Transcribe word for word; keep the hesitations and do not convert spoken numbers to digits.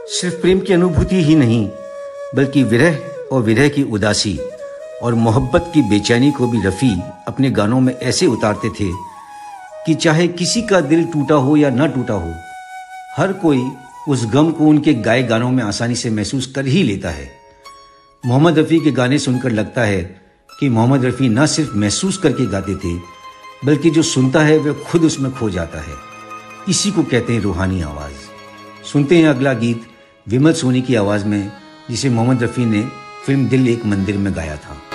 सिर्फ प्रेम की अनुभूति ही नहीं बल्कि विरह और विरह की उदासी और मोहब्बत की बेचैनी को भी रफ़ी अपने गानों में ऐसे उतारते थे कि चाहे किसी का दिल टूटा हो या न टूटा हो, हर कोई उस गम को उनके गाए गानों में आसानी से महसूस कर ही लेता है। मोहम्मद रफ़ी के गाने सुनकर लगता है कि मोहम्मद रफ़ी न सिर्फ महसूस करके गाते थे बल्कि जो सुनता है वह खुद उसमें खो जाता है। इसी को कहते हैं रूहानी आवाज़। सुनते हैं अगला गीत विमल सोनी की आवाज़ में, जिसे मोहम्मद रफ़ी ने फिल्म दिल एक मंदिर में गाया था।